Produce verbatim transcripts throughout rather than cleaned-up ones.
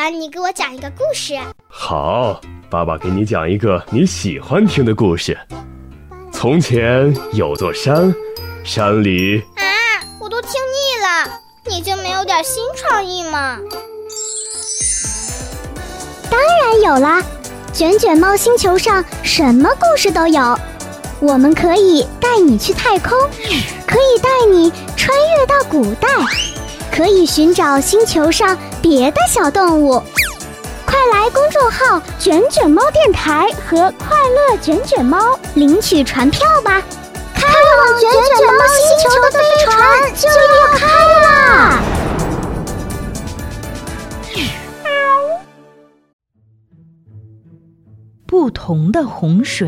欢你给我讲一个故事。 好，爸爸给你讲一个你喜欢听的故事。从前有座山，山里…… 啊，我都听腻了，你就没有点新创意吗？ 当然有啦，卷卷猫星球上什么故事都有。我们可以带你去太空，可以带你穿越到古代，可以寻找星球上别的小动物。快来公众号卷卷猫电台和快乐卷卷猫领取船票吧，开往卷卷猫星球的飞船就要开啦！ 不同的洪水。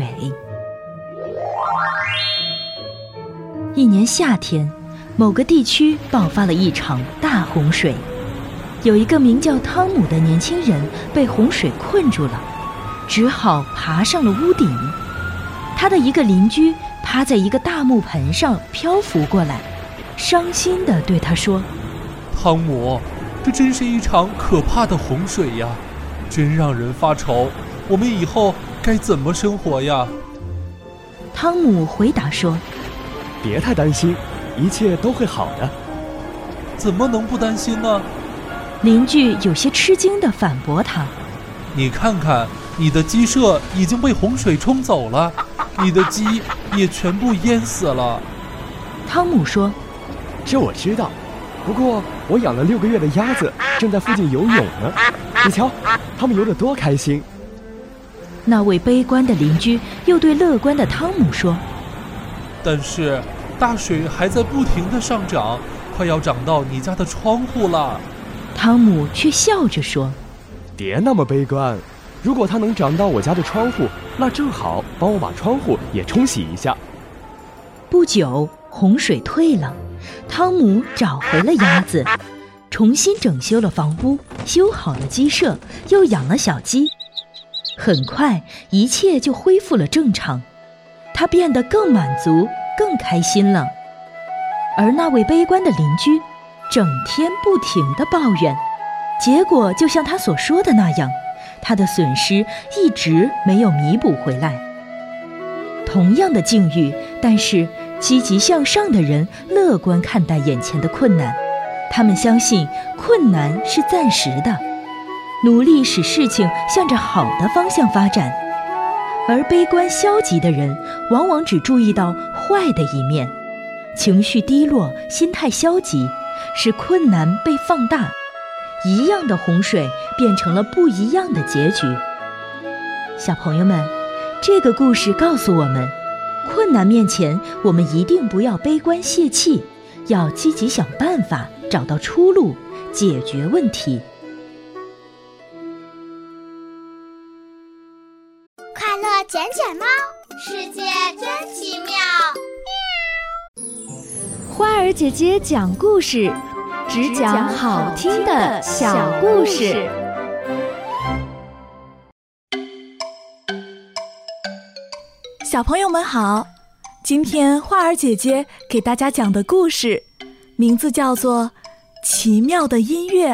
一年夏天，某个地区爆发了一场大洪水，有一个名叫汤姆的年轻人被洪水困住了，只好爬上了屋顶。他的一个邻居趴在一个大木盆上漂浮过来，伤心地对他说： 汤姆，这真是一场可怕的洪水呀，真让人发愁，我们以后该怎么生活呀？ 汤姆回答说： 别太担心，一切都会好的。 怎么能不担心呢？ 邻居有些吃惊地反驳他： 你看看，你的鸡舍已经被洪水冲走了，你的鸡也全部淹死了。 汤姆说： 这我知道，不过我养了六个月的鸭子正在附近游泳呢，你瞧，它们游得多开心。 那位悲观的邻居又对乐观的汤姆说： 但是大水还在不停地上涨，快要涨到你家的窗户了。 汤姆却笑着说： 别那么悲观，如果它能涨到我家的窗户，那正好帮我把窗户也冲洗一下。 不久，洪水退了，汤姆找回了鸭子，重新整修了房屋，修好了鸡舍，又养了小鸡。很快，一切就恢复了正常，他变得更满足，更开心了。而那位悲观的邻居整天不停地抱怨，结果就像他所说的那样，他的损失一直没有弥补回来。同样的境遇，但是积极向上的人乐观看待眼前的困难，他们相信困难是暂时的，努力使事情向着好的方向发展。而悲观消极的人往往只注意到坏的一面，情绪低落，心态消极，使困难被放大，一样的洪水变成了不一样的结局。小朋友们，这个故事告诉我们，困难面前我们一定不要悲观泄气，要积极想办法，找到出路，解决问题。 快乐卷卷猫，世界真奇妙。 花儿姐姐讲故事，只讲好听的小故事。 小朋友们好，今天花儿姐姐给大家讲的故事名字叫做《奇妙的音乐》。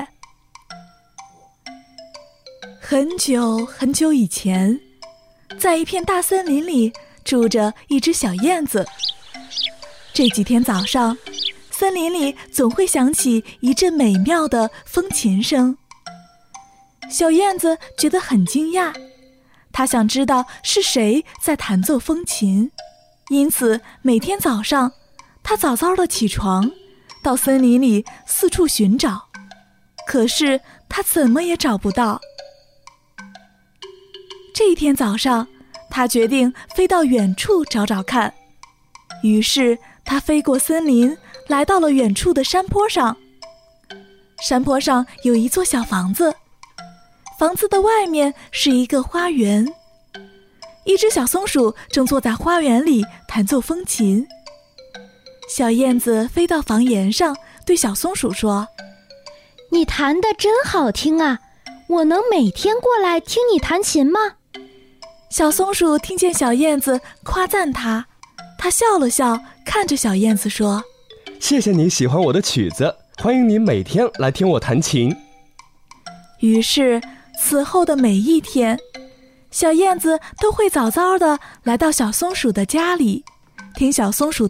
很久很久以前，在一片大森林里住着一只小燕子。这几天早上，森林里总会响起一阵美妙的风琴声。小燕子觉得很惊讶，她想知道是谁在弹奏风琴，因此每天早上，她早早地起床，到森林里四处寻找。可是她怎么也找不到。这一天早上，她决定飞到远处找找看。于是她飞过森林，来到了远处的山坡上。山坡上有一座小房子，房子的外面是一个花园。一只小松鼠正坐在花园里弹奏风琴。小燕子飞到房檐上，对小松鼠说： 你弹得真好听啊，我能每天过来听你弹琴吗？ 小松鼠听见小燕子夸赞它，它笑了笑，看着小燕子说： 谢谢你喜欢我的曲子，欢迎你每天来听我弹琴。 于是此后的每一天，小燕子都会早早地来到小松鼠的家里，听小松鼠